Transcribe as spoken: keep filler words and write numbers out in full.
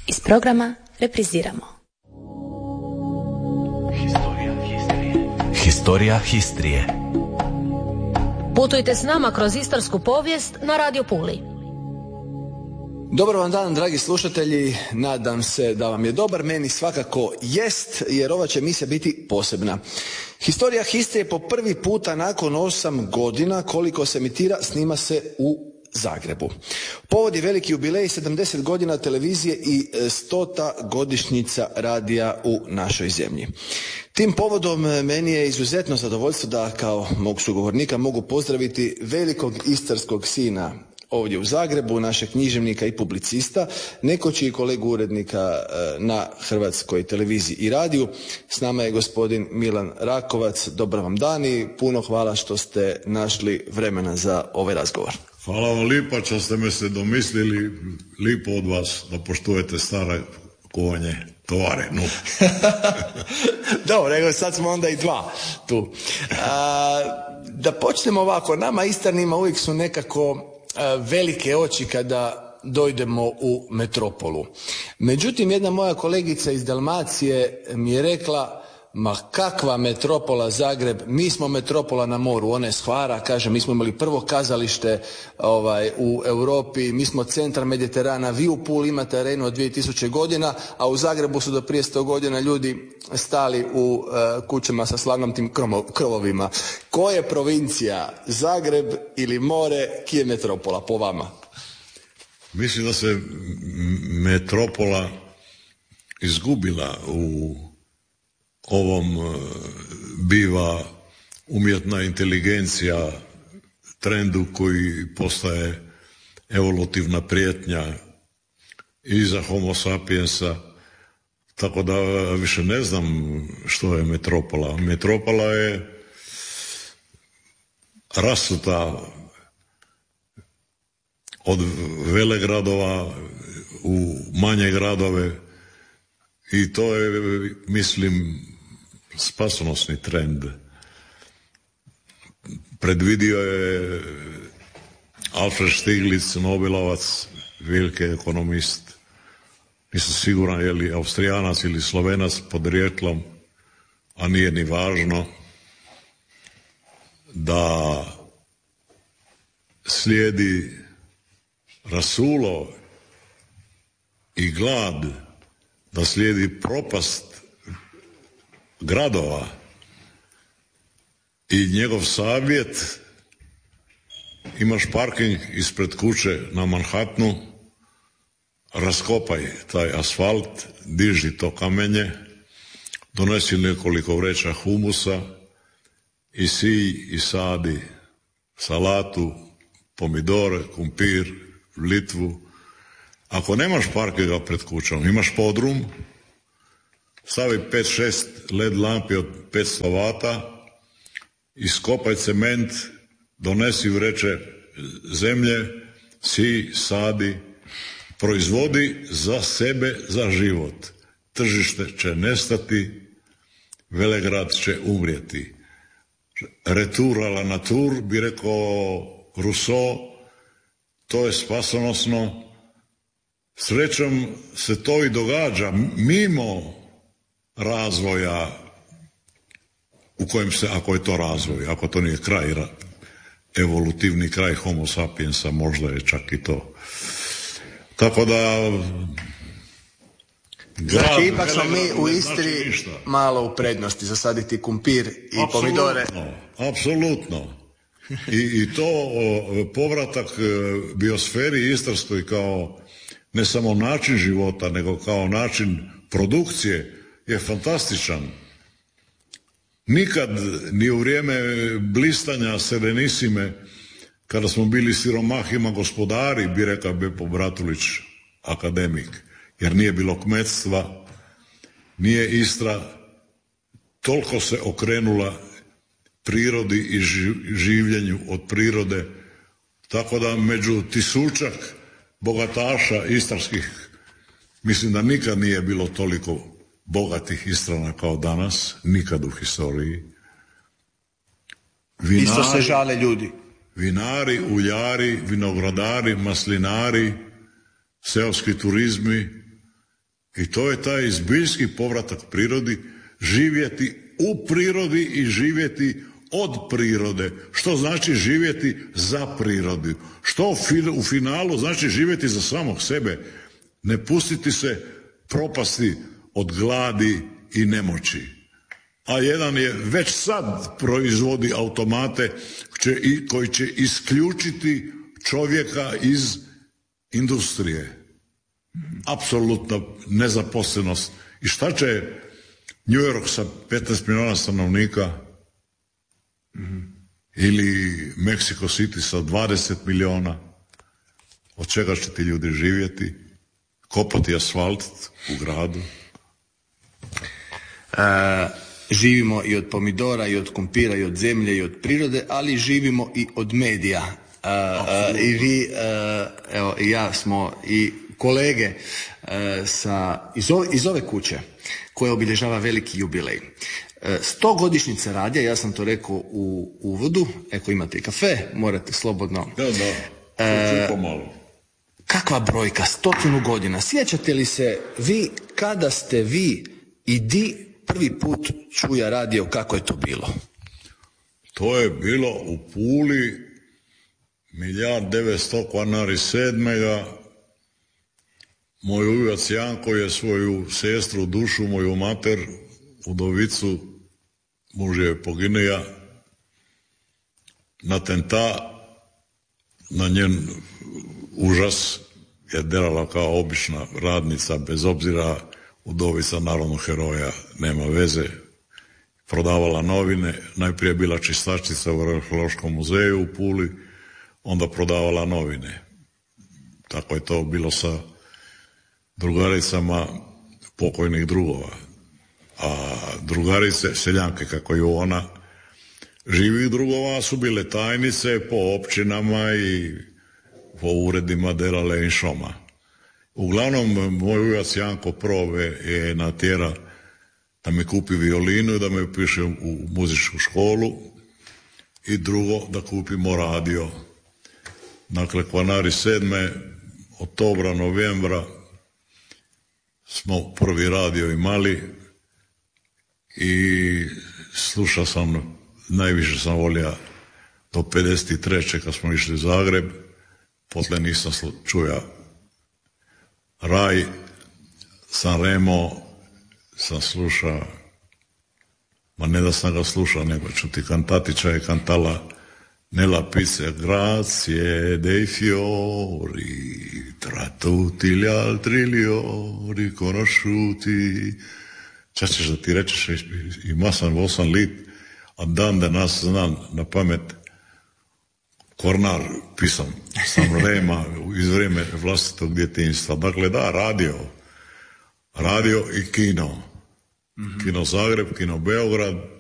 Iz programa repriziramo. Historija Histrije. Historija Histrije. Putujte s nama kroz istarsku povijest na Radio Puli. Dobar vam dan, dragi slušatelji, nadam se da vam je dobar, meni svakako jest, jer ova će emisija biti posebna. Historija Histrije po prvi puta nakon osam godina koliko se emitira, snima se u Zagrebu. Povod je veliki jubilej, sedamdeset godina televizije i stota godišnjica radija u našoj zemlji. Tim povodom meni je izuzetno zadovoljstvo da kao mog sugovornika mogu pozdraviti velikog istarskog sina ovdje u Zagrebu, našeg književnika i publicista, nekoć i kolegu urednika na Hrvatskoj televiziji i radiju. S nama je gospodin Milan Rakovac. Dobar vam dan i puno hvala što ste našli vremena za ovaj razgovor. Hvala vam lipa što ste me se domislili, lipo od vas da poštujete stare kovanje tovare. No. Dobro, nego sad smo onda i dva tu. A, da počnemo ovako, nama Istarnima uvijek su nekako velike oči kada dojdemo u metropolu. Međutim, jedna moja kolegica iz Dalmacije mi je rekla, ma kakva metropola Zagreb, mi smo metropola na moru, ona je s Hvara, kaže, mi smo imali prvo kazalište ovaj, u Europi, mi smo centar Mediterana, vi u Puli imate arenu od dvije tisuće godina, a u Zagrebu su do prije sto godina ljudi stali u uh, kućama sa slavnatim krovovima. Ko je provincija, Zagreb ili more, ki je metropola po vama? Mislim da se metropola izgubila u ovom biva umjetna inteligencija trendu koji postaje evolutivna prijetnja i za homo sapiensa, tako da više ne znam što je metropola. Metropola je rasuta od velegradova u manje gradove i to je, mislim, spasonosni trend. Predvidio je Alfred Stiglitz, Nobelovac, veliki ekonomist. Nisam siguran je li Austrijanac ili Slovenac podrijetlom, a nije ni važno, da slijedi rasulo i glad, da slijedi propast gradova i njegov savjet, imaš parking ispred kuće na Manhattanu, raskopaj taj asfalt, diži to kamenje, donesi nekoliko vreća humusa i sij i sadi salatu, pomidore, kumpir, litvu. Ako nemaš parkinga pred kućom, imaš podrum, stavi pet šest led lampi od petsto vata, iskopaj cement, donesi vreće zemlje, sij, sadi, proizvodi za sebe, za život. Tržište će nestati, velegrad će umrijeti. Retour à la nature, bi rekao Rousseau, to je spasonosno. Srećom se to i događa mimo razvoja u kojem se, ako je to razvoj, ako to nije kraj, evolutivni kraj homo sapiensa, možda je čak i to. Tako da... Znači, ipak smo mi u Istri malo u prednosti zasaditi kumpir i apsolutno, pomidore. Apsolutno. I, I to o, povratak biosferi istarskoj kao ne samo način života, nego kao način produkcije je fantastičan. Nikad, ni u vrijeme blistanja Serenissime, kada smo bili siromahima gospodari, bi rekao Bepo Bratulić, akademik, jer nije bilo kmetstva, nije Istra toliko se okrenula prirodi i življenju od prirode, tako da među tisućak bogataša istarskih, mislim da nikad nije bilo toliko bogatih Istrana kao danas, nikad u historiji. Vinari, isto se žale ljudi. Vinari, uljari, vinogradari, maslinari, seoski turizmi I to je taj zbiljski povratak prirodi, živjeti u prirodi i živjeti od prirode. Što znači živjeti za prirodu? Što u finalu znači živjeti za samog sebe? Ne pustiti se propasti od gladi i nemoći. A jedan je već sad proizvodi automate koji će isključiti čovjeka iz industrije. Apsolutna nezaposlenost. I šta će New York sa petnaest milijuna stanovnika mm-hmm. ili Mexico City sa dvadeset milijuna? Od čega će ti ljudi živjeti? Kopati asfalt u gradu? E, živimo i od pomidora, i od kumpira, i od zemlje, i od prirode, ali živimo i od medija. E, e, I vi, e, evo, i ja smo i kolege e, sa, iz, ove, iz ove kuće koja obilježava veliki jubilej. E, sto godišnjica radija, ja sam to rekao u uvodu, eko imate i kafe, morate slobodno. Da, da, e, kakva brojka, stotinu godina. Sjećate li se vi kada ste vi i di prvi put čuja radio, kako je to bilo? To je bilo u Puli milijard devetsto kvarnari sedmega. Moj uvac Janko je svoju sestru, dušu, moju mater, udovicu, muž je poginija, na tenta, na njen užas je derala kao obična radnica, bez obzira, udovica narodnog heroja, nema veze, prodavala novine, najprije bila čistačica u Arheološkom muzeju u Puli, onda prodavala novine. Tako je to bilo sa drugaricama pokojnih drugova. A drugarice, seljanke kako je ona, živih drugova su bile tajnice po općinama i po uredima derale i šoma. Uglavnom, moj uvac Janko prove je natjera da mi kupi violinu i da me upiše u muzičku školu i drugo da kupimo radio. Dakle, kvarnari sedme, oktobra, novembra smo prvi radio imali i slušao sam, najviše sam volio do pedeset treće kad smo išli u Zagreb, potle nisam čuja Raj, San Remo, sam slušao, ma ne da sam ga slušao, nego čuti kantatića je kantala Nella pizza grazie dei fiori, tra tutti gli altri liori conosciuti. Čas ćeš da ti rečeš, ima sam osam lit, a dan da nas znam na pamet Kornar pisam, sam Rema iz vrijeme vlastitog djetinjstva. Dakle, da, radio. Radio i kino. Mm-hmm. Kino Zagreb, kino Beograd,